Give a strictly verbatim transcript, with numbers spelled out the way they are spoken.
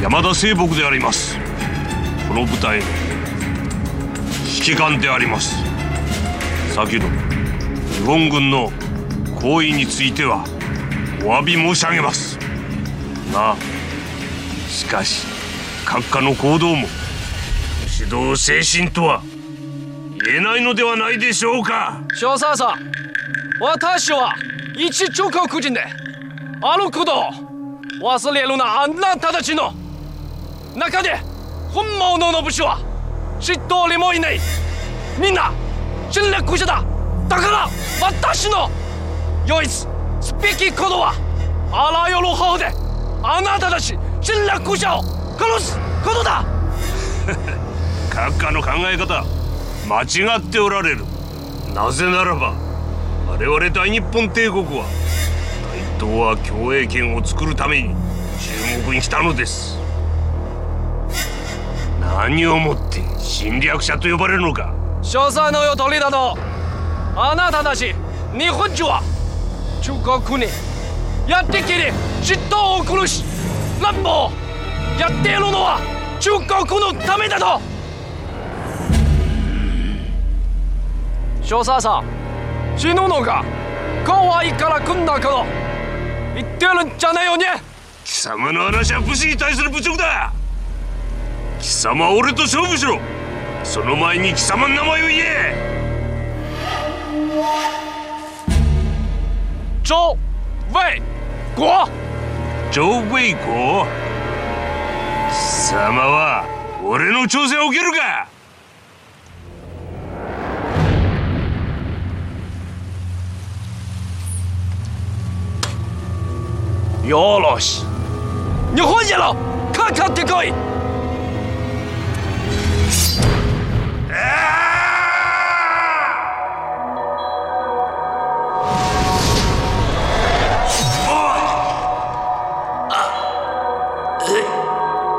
山田清木であります。この部隊の指揮官であります。先の日本軍の行為についてはお詫び申し上げますが、しかし閣下の行動も指導精神とは言えないのではないでしょうか。 小三さん、私は一中国人であることを忘れるな。あなたたちの中で本物の武士は一人もいない。みんな侵略者だ。だから私の唯一すべきことはあらゆる方法であなたたち侵略者を殺すことだ。 閣下の考え方間違っておられる。なぜならば我々大日本帝国は大東亜共栄圏を作るために中国に来たのです。何をもって侵略者と呼ばれるのか。 小三の言う通りだと。あなたたち日本人は中国にやってきて嫉妬を苦し乱暴をやっているのは中国のためだと。小三さん、死ぬのが可愛いから来んだけど言ってるんじゃないよね。 貴様の話は武士に対する侮辱だ。貴様は俺と勝負しろ。その前に貴様の名前を言え。 周卫国。 周衛国。貴様は俺の挑戦を受けるか。 よろし、日本人のかかってこい。